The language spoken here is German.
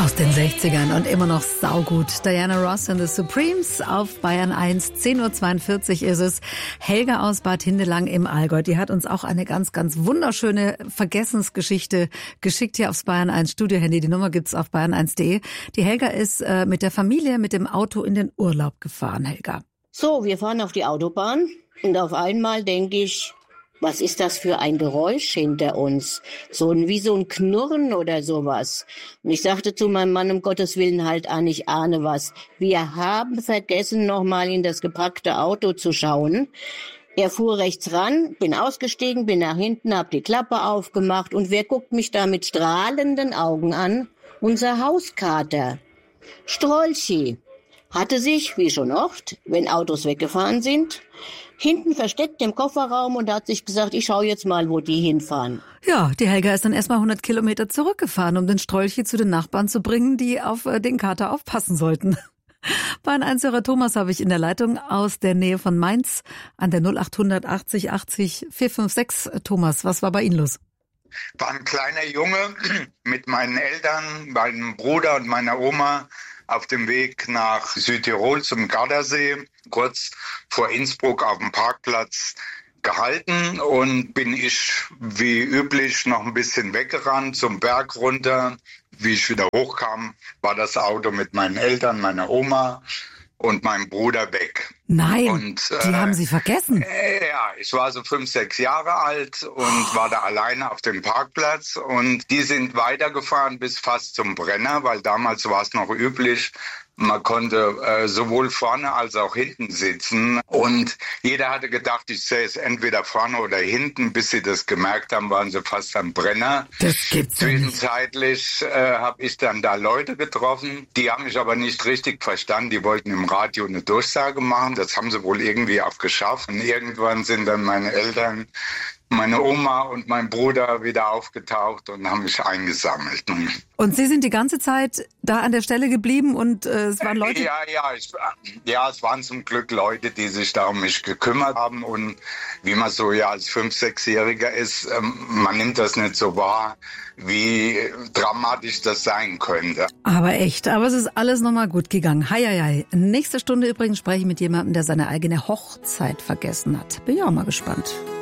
Aus den 60ern und immer noch saugut. Diana Ross and the Supremes auf Bayern 1. 10.42 Uhr ist es. Helga aus Bad Hindelang im Allgäu, die hat uns auch eine ganz, ganz wunderschöne Vergessensgeschichte geschickt hier aufs Bayern 1 Studiohandy. Die Nummer gibt's auf bayern1.de. Die Helga ist mit der Familie mit dem Auto in den Urlaub gefahren, Helga. So, wir fahren auf die Autobahn und auf einmal denke ich, was ist das für ein Geräusch hinter uns? Wie so ein Knurren oder sowas. Und ich sagte zu meinem Mann, um Gottes Willen halt an, ich ahne was. Wir haben vergessen, nochmal in das gepackte Auto zu schauen. Er fuhr rechts ran, bin ausgestiegen, bin nach hinten, hab die Klappe aufgemacht und wer guckt mich da mit strahlenden Augen an? Unser Hauskater. Strolchi. Hatte sich, wie schon oft, wenn Autos weggefahren sind, hinten versteckt im Kofferraum und hat sich gesagt, ich schaue jetzt mal, wo die hinfahren. Ja, die Helga ist dann erstmal 100 Kilometer zurückgefahren, um den Strolchi zu den Nachbarn zu bringen, die auf den Kater aufpassen sollten. Bayern 1-Hörer Thomas habe ich in der Leitung aus der Nähe von Mainz an der 0800 80 80 456. Thomas, was war bei Ihnen los? War ein kleiner Junge mit meinen Eltern, meinem Bruder und meiner Oma auf dem Weg nach Südtirol zum Gardasee, kurz vor Innsbruck auf dem Parkplatz gehalten und bin ich wie üblich noch ein bisschen weggerannt zum Berg runter. Wie ich wieder hochkam, war das Auto mit meinen Eltern, meiner Oma und meinem Bruder weg. Nein, und, die haben Sie vergessen. Ja, ich war so 5, 6 Jahre alt und war da alleine auf dem Parkplatz und die sind weitergefahren bis fast zum Brenner, weil damals war es noch üblich, man konnte sowohl vorne als auch hinten sitzen und jeder hatte gedacht, ich sähe es entweder vorne oder hinten. Bis sie das gemerkt haben, waren sie fast am Brenner. Das gibt's ja nicht. Zwischenzeitlich habe ich dann da Leute getroffen, die haben mich aber nicht richtig verstanden. Die wollten im Radio eine Durchsage machen. Das haben sie wohl irgendwie auch geschafft. Und irgendwann sind dann meine Eltern, meine Oma und mein Bruder wieder aufgetaucht und haben mich eingesammelt. Und Sie sind die ganze Zeit da an der Stelle geblieben und es waren Leute... Ja, es waren zum Glück Leute, die sich da um mich gekümmert haben. Und wie man so ja als 5-, 6-Jähriger ist, man nimmt das nicht so wahr, wie dramatisch das sein könnte. Aber echt, aber es ist alles nochmal gut gegangen. Hei. Nächste Stunde übrigens spreche ich mit jemandem, der seine eigene Hochzeit vergessen hat. Bin ja auch mal gespannt.